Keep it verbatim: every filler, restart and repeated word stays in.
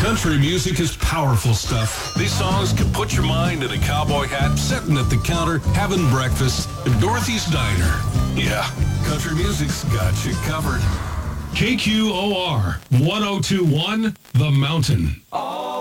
Country music is powerful stuff. These songs can put your mind in a cowboy hat, sitting at the counter, having breakfast at Dorothy's Diner. Yeah, country music's got you covered. K Q O R one oh two one, The Mountain.